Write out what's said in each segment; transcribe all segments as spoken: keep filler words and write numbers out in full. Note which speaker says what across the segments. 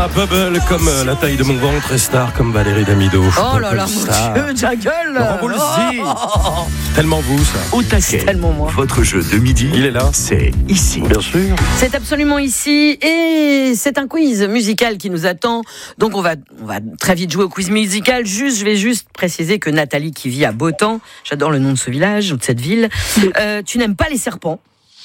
Speaker 1: ça, Bubble comme euh, la taille de mon ventre et Star comme Valérie Damido.
Speaker 2: Oh là là, mon Dieu, Jaggle.
Speaker 1: Laurent Voulzy.
Speaker 2: Oh, oh, oh.
Speaker 1: Tellement vous, ça.
Speaker 3: Au taquet,
Speaker 2: C'est tellement moi.
Speaker 3: votre jeu de midi,
Speaker 1: Il est là.
Speaker 3: c'est ici.
Speaker 1: Bien sûr.
Speaker 2: C'est absolument ici et c'est un quiz musical qui nous attend. Donc on va, on va très vite jouer au quiz musical. Juste, je vais juste préciser que Nathalie qui vit à Beautemps, j'adore le nom de ce village ou de cette ville, euh, tu n'aimes pas les serpents.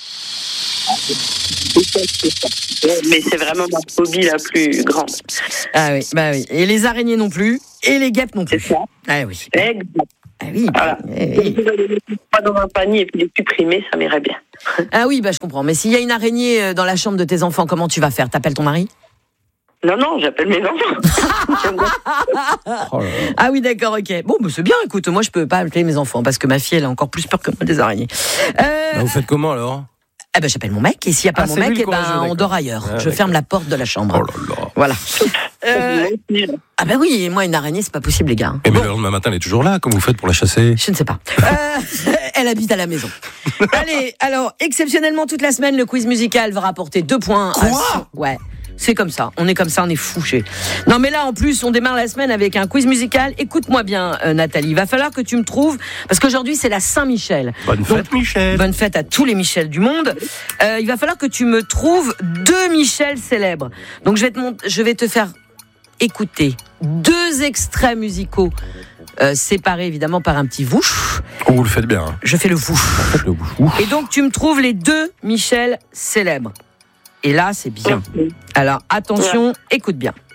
Speaker 4: Mais c'est vraiment ma phobie la plus grande.
Speaker 2: Ah oui, bah oui. Et les araignées non plus, et les guêpes non
Speaker 4: C'est
Speaker 2: plus.
Speaker 4: ça.
Speaker 2: Ah oui.
Speaker 4: Exact.
Speaker 2: Ah oui.
Speaker 4: Voilà.
Speaker 2: Eh
Speaker 4: Si
Speaker 2: oui.
Speaker 4: vous avez les pas dans un panier et puis les supprimer, ça m'irait bien.
Speaker 2: Ah oui, bah je comprends. Mais s'il y a une araignée euh, dans la chambre de tes enfants, comment tu vas faire? T'appelles ton mari?
Speaker 4: Non, non, j'appelle mes enfants.
Speaker 1: Oh là là.
Speaker 2: Ah oui, d'accord, ok. Bon, bah c'est bien. Écoute, moi je peux pas appeler mes enfants parce que ma fille elle a encore plus peur que moi des araignées. Euh,
Speaker 1: Bah, vous faites comment alors?
Speaker 2: Eh ben, j'appelle mon mec, et s'il n'y a pas
Speaker 1: Ah,
Speaker 2: mon
Speaker 1: c'est lui
Speaker 2: mec,
Speaker 1: le
Speaker 2: eh ben,
Speaker 1: courageux,
Speaker 2: on
Speaker 1: d'accord.
Speaker 2: dort ailleurs.
Speaker 1: Ah,
Speaker 2: je
Speaker 1: d'accord.
Speaker 2: ferme la porte de la chambre.
Speaker 1: Oh là là.
Speaker 2: Voilà. Euh, ah ben oui, moi, une araignée, c'est pas possible, les gars.
Speaker 1: Et mais
Speaker 2: Bon,
Speaker 1: le lendemain matin, elle est toujours là. Comment vous faites pour la chasser?
Speaker 2: je ne sais pas. Euh, elle habite à la maison. Allez, alors, exceptionnellement, toute la semaine, le quiz musical va rapporter deux points.
Speaker 1: Quoi
Speaker 2: à son- Ouais. C'est comme ça, on est comme ça, on est fouchés. Non mais là en plus, on démarre la semaine avec un quiz musical. Écoute-moi bien euh, Nathalie, il va falloir que tu me trouves, parce qu'aujourd'hui c'est la Saint-Michel.
Speaker 1: Bonne fête, Michel.
Speaker 2: Bonne fête à tous les Michel du monde. Euh, il va falloir que tu me trouves deux Michel célèbres. Donc je vais te, mont- je vais te faire écouter deux extraits musicaux euh, séparés évidemment par un petit vouch.
Speaker 1: Oh, vous le faites bien. Hein.
Speaker 2: Je fais le vouch.
Speaker 1: Faites le bouche. Ouf.
Speaker 2: Et donc tu me trouves les deux Michel célèbres. Et là c'est bien. Alors attention, écoute bien.